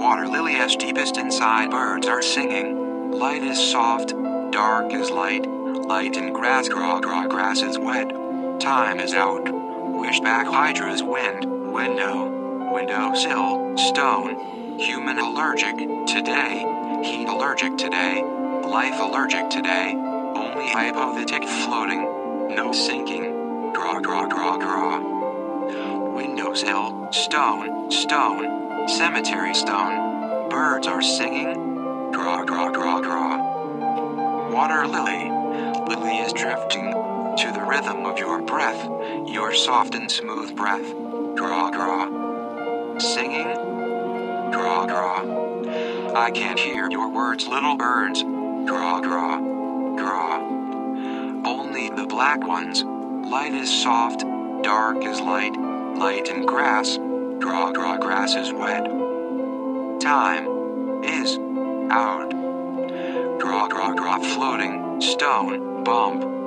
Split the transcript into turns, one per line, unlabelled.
Water lily as deepest inside birds are singing. Light is soft, dark is light. Light in grass, grass is wet. Time is out. Wish back hydra's wind. Windowsill, stone. Human allergic today. Heat allergic today. Life allergic today. Only hypothetic floating. No sinking. Windowsill, stone. Cemetery stone. Birds are singing. Water lily. Lily is drifting to the rhythm of your breath. Your soft and smooth breath. Singing. I can't hear your words, little birds. Only the black ones. Light is soft, dark is light. Light in grass. Grass is wet. Time is out. Floating stone bump.